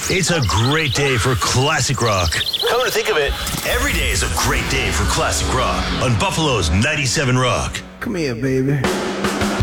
It's a great day for classic rock. Come to think of it, every day is a great day for classic rock on Buffalo's 97 Rock. Come here, baby.